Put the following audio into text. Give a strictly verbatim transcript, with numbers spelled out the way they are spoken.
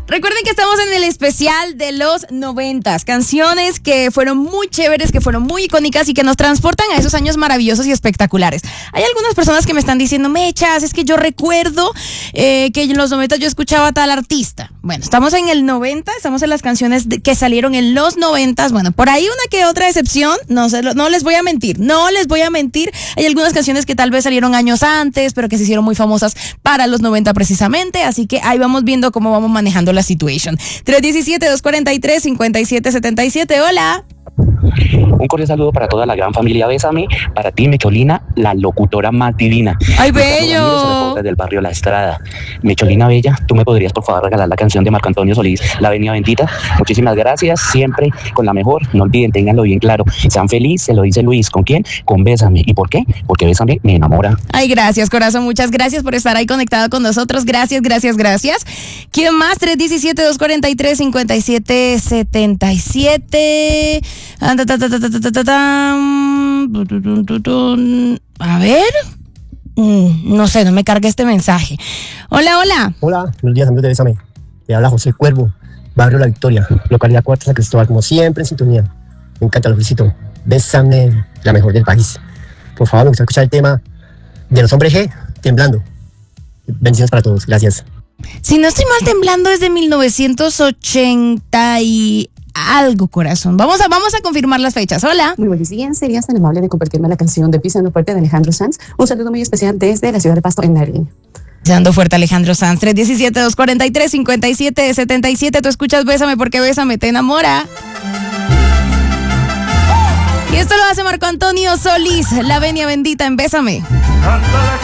Recuerden que estamos en el especial de los noventas, canciones que fueron muy chéveres, que fueron muy icónicas y que nos transportan a esos años maravillosos y espectaculares. Hay algunas personas que me están diciendo, Mechas, es que yo recuerdo eh, que en los noventas yo escuchaba a tal artista. Bueno, estamos en el noventa, estamos en las canciones de, que salieron en los noventas. Bueno, por ahí una que otra excepción, no, se lo, no les voy a mentir, no les voy a mentir. Hay algunas canciones que tal vez salieron años antes, pero que se hicieron muy famosas para los noventa precisamente, así que ahí vamos viendo cómo vamos manejando la situación. tres uno siete, dos cuatro tres, cinco siete siete siete, hola. Un cordial saludo para toda la gran familia Bésame, para ti, Mecholina, la locutora más divina. ¡Ay, bello! Desde del barrio La Estrada. Mecholina Bella, ¿tú me podrías por favor regalar la canción de Marco Antonio Solís, La Venia Bendita? Muchísimas gracias, siempre con la mejor. No olviden, ténganlo bien claro. Sean felices, se lo dice Luis. ¿Con quién? Con Bésame. ¿Y por qué? Porque Bésame me enamora. Ay, gracias, corazón. Muchas gracias por estar ahí conectado con nosotros. Gracias, gracias, gracias. ¿Quién más? tres uno siete, dos cuatro tres, cinco siete siete siete. Anda, ta, ta, ta, ta, ta, ta, ta. A ver. Mm, no sé, no me carga este mensaje. Hola, hola. Hola, buenos días, amigos de Bésame. Te habla José Cuervo, barrio La Victoria, localidad Cuarta San Cristóbal, como siempre en sintonía. Me encanta, lo felicito. Bésame, la mejor del país. Por favor, me gusta escuchar el tema de Los Hombres G, Temblando. Bendiciones para todos, gracias. Si no estoy mal, Temblando es de mil novecientos ochenta y algo, corazón. Vamos a, vamos a confirmar las fechas. Hola. Muy buenos días. ¿Serías tan amable de compartirme la canción de Pisando Fuerte de Alejandro Sanz? Un saludo muy especial desde la ciudad de Pasto, en Nariño. Pisando Fuerte, Alejandro Sanz. tres uno siete, dos cuatro tres, cinco siete siete siete. Tú escuchas Bésame porque Bésame te enamora. Y esto lo hace Marco Antonio Solís, La Venia Bendita en Bésame.